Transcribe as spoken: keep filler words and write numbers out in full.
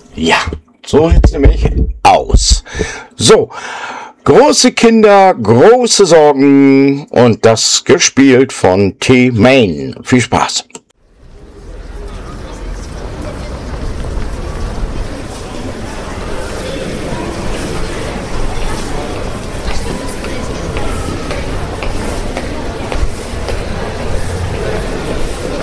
Ja, so sieht's nämlich aus. So, große Kinder, große Sorgen und das gespielt von T-Main. Viel Spaß.